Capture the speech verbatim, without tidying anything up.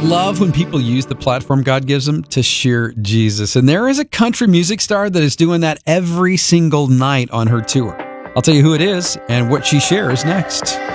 love when people use the platform God gives them to share Jesus. And there is a country music star that is doing that every single night on her tour. I'll tell you who it is and what she shares next.